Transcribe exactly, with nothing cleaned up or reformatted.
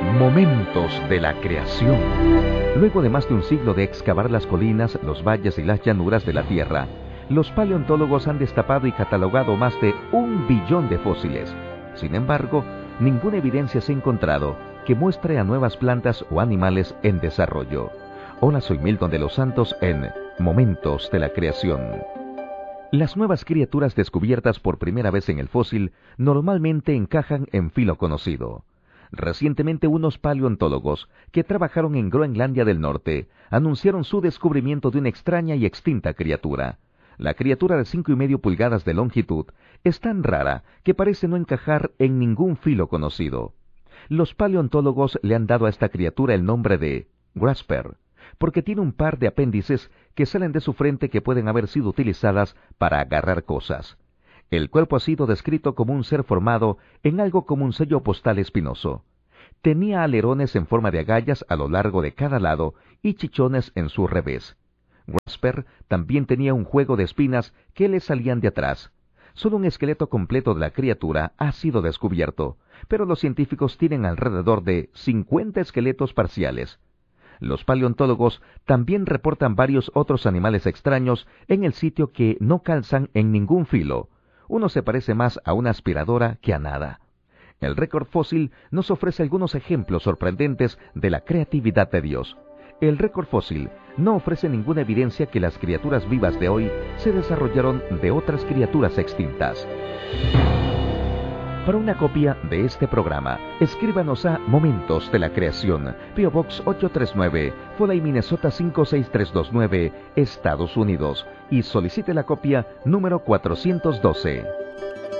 Momentos de la creación. Luego de más de un siglo de excavar las colinas, los valles y las llanuras de la Tierra, los paleontólogos han destapado y catalogado más de un billón de fósiles. Sin embargo, ninguna evidencia se ha encontrado que muestre a nuevas plantas o animales en desarrollo. Hola, soy Milton de los Santos en Momentos de la Creación. Las nuevas criaturas descubiertas por primera vez en el fósil normalmente encajan en filo conocido. Recientemente, unos paleontólogos que trabajaron en Groenlandia del Norte anunciaron su descubrimiento de una extraña y extinta criatura. La criatura de cinco y medio pulgadas de longitud es tan rara que parece no encajar en ningún filo conocido. Los paleontólogos le han dado a esta criatura el nombre de Grasper, porque tiene un par de apéndices que salen de su frente que pueden haber sido utilizadas para agarrar cosas. El cuerpo ha sido descrito como un ser formado en algo como un sello postal espinoso. Tenía alerones en forma de agallas a lo largo de cada lado y chichones en su revés. Grasper también tenía un juego de espinas que le salían de atrás. Solo un esqueleto completo de la criatura ha sido descubierto, pero los científicos tienen alrededor de cincuenta esqueletos parciales. Los paleontólogos también reportan varios otros animales extraños en el sitio que no calzan en ningún filo. Uno se parece más a una aspiradora que a nada. El récord fósil nos ofrece algunos ejemplos sorprendentes de la creatividad de Dios. El récord fósil no ofrece ninguna evidencia que las criaturas vivas de hoy se desarrollaron de otras criaturas extintas. Para una copia de este programa, escríbanos a Momentos de la Creación, P O Box ocho tres nueve, Foley, Minnesota cinco seis tres dos nueve, Estados Unidos, y solicite la copia número cuatrocientos doce.